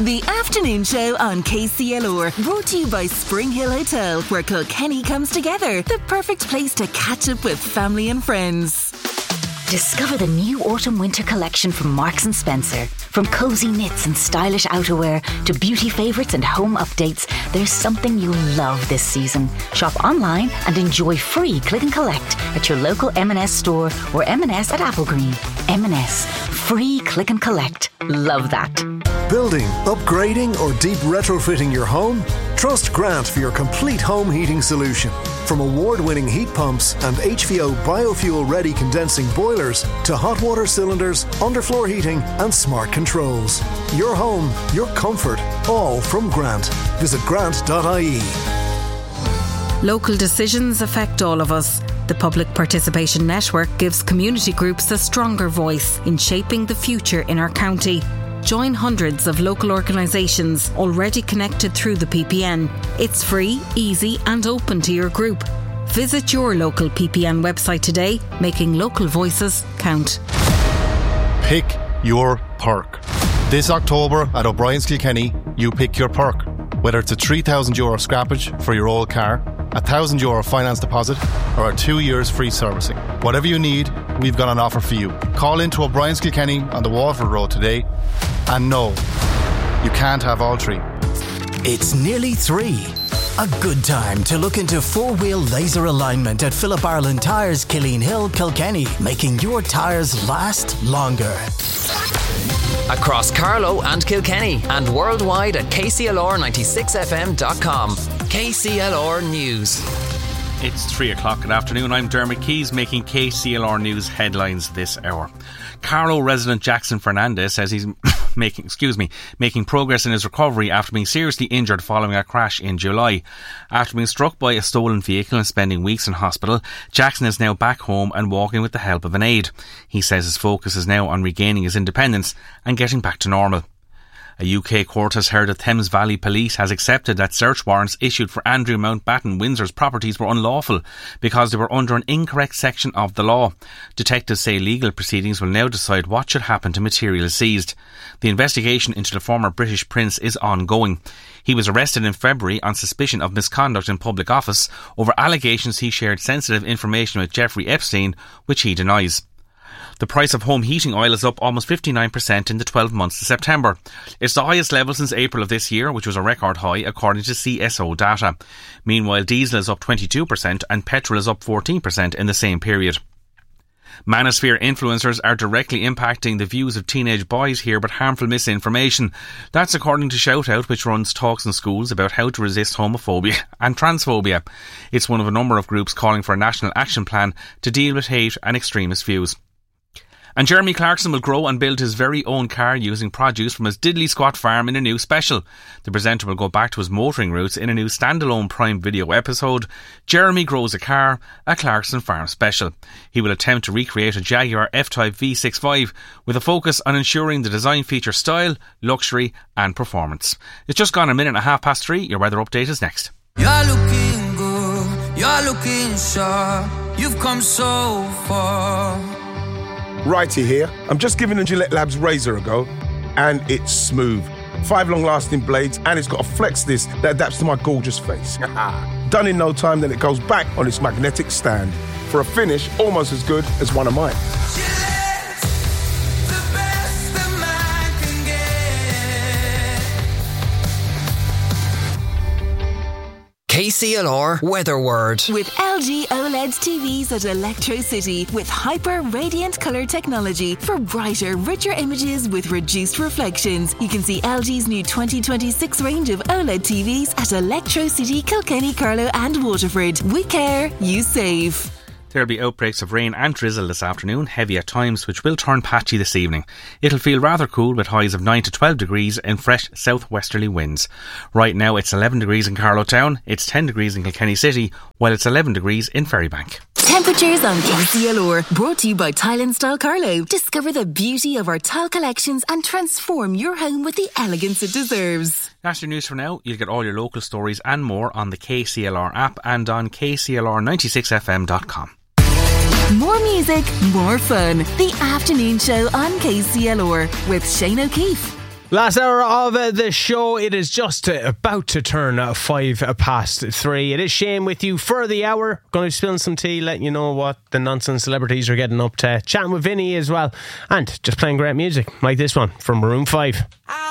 The afternoon show on KCLR, brought to you by Spring Hill Hotel, where Kilkenny comes together. The perfect place to catch up with family and friends. Discover the new autumn-winter collection from Marks & Spencer. From cosy knits and stylish outerwear to beauty favourites and home updates, there's something you'll love this season. Shop online and enjoy free click and collect at your local M&S store or M&S at Applegreen. M&S, free click and collect. Love that. Building, upgrading or deep retrofitting your home? Trust Grant for your complete home heating solution. From award-winning heat pumps and HVO biofuel-ready condensing boilers to hot water cylinders, underfloor heating and smart controls. Your home, your comfort, all from Grant. Visit grant.ie. Local decisions affect all of us. The Public Participation Network gives community groups a stronger voice in shaping the future in our county. Join hundreds of local organisations already connected through the PPN. It's free, easy and open to your group. Visit your local PPN website today, making local voices count. Pick your perk. This October at O'Brien's Kilkenny, you pick your perk. Whether it's a €3,000 scrappage for your old car, a €1,000 finance deposit or a 2 years free servicing. Whatever you need, we've got an offer for you. Call into O'Brien's Kilkenny on the Waterford Road today. And no, you can't have all three. It's nearly 3. A good time to look into four-wheel laser alignment at Philip Ireland Tyres, Killeen Hill, Kilkenny, making your tyres last longer. Across Carlow and Kilkenny and worldwide at KCLR96FM.com. KCLR News. It's 3 o'clock in the afternoon. I'm Dermot Keys making KCLR News headlines this hour. Carlow resident Jackson Fernandez says he's making progress in his recovery after being seriously injured following a crash in July. After being struck by a stolen vehicle and spending weeks in hospital, Jackson is now back home and walking with the help of an aide. He says his focus is now on regaining his independence and getting back to normal. A UK court has heard that Thames Valley Police has accepted that search warrants issued for Andrew Mountbatten Windsor's properties were unlawful because they were under an incorrect section of the law. Detectives say legal proceedings will now decide what should happen to material seized. The investigation into the former British prince is ongoing. He was arrested in February on suspicion of misconduct in public office over allegations he shared sensitive information with Jeffrey Epstein, which he denies. The price of home heating oil is up almost 59% in the 12 months to September. It's the highest level since April of this year, which was a record high according to CSO data. Meanwhile, diesel is up 22% and petrol is up 14% in the same period. Manosphere influencers are directly impacting the views of teenage boys here with harmful misinformation. That's according to Shout Out, which runs talks in schools about how to resist homophobia and transphobia. It's one of a number of groups calling for a national action plan to deal with hate and extremist views. And Jeremy Clarkson will grow and build his very own car using produce from his diddly squat farm in a new special. The presenter will go back to his motoring roots in a new standalone Prime Video episode. Jeremy Grows a Car, a Clarkson Farm special. He will attempt to recreate a Jaguar F-Type V65 with a focus on ensuring the design features style, luxury and performance. It's just gone a minute and a half past 3. Your weather update is next. You're looking good, you're looking sharp. You've come so far. Righty here. I'm just giving the Gillette Labs razor a go, and it's smooth. 5 long-lasting blades, and it's got a flex disc that adapts to my gorgeous face. Done in no time, then it goes back on its magnetic stand for a finish almost as good as one of mine. KCLR Weather Word. With LG OLED TVs at Electro City with hyper radiant colour technology for brighter, richer images with reduced reflections. You can see LG's new 2026 range of OLED TVs at Electro City, Kilkenny, Carlow and Waterford. We care, you save. There'll be outbreaks of rain and drizzle this afternoon, heavy at times, which will turn patchy this evening. It'll feel rather cool with highs of 9 to 12 degrees and fresh southwesterly winds. Right now it's 11 degrees in Carlow Town, it's 10 degrees in Kilkenny City, while it's 11 degrees in Ferrybank. Temperatures on KCLR, brought to you by Tile and Style Carlow. Discover the beauty of our tile collections and transform your home with the elegance it deserves. That's your news for now. You'll get all your local stories and more on the KCLR app and on KCLR96FM.com. More music, more fun. The afternoon show on KCLR with Shane O'Keefe. Last hour of the show. It is just about to turn 3:05. It is Shane with you for the hour. Going to be spilling some tea, letting you know what the nonsense celebrities are getting up to. Chatting with Vinny as well. And just playing great music like this one from Maroon 5.